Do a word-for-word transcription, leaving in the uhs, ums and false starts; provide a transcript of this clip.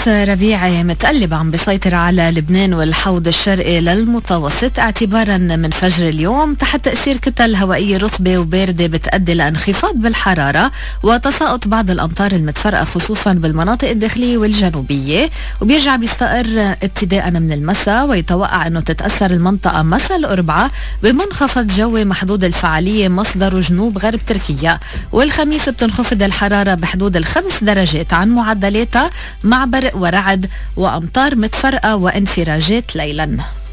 طقس ربيعي متقلب عم بيسيطر على لبنان والحوض الشرقي للمتوسط اعتبارا من فجر اليوم تحت تأثير كتل هوائية رطبة وباردة بتؤدي لانخفاض بالحرارة وتساقط بعض الأمطار المتفرقة خصوصا بالمناطق الداخلية والجنوبية، وبيرجع بيستقر ابتداء من المساء ويتوقع أنه تتأثر المنطقة مساء الأربعاء بمنخفض جوي محدود الفعالية مصدره جنوب غرب تركيا، والخميس بتنخفض الحرارة بحدود الخمس درجات عن معدلاتها مع برق ورعد وأمطار متفرقة وانفراجات ليلا.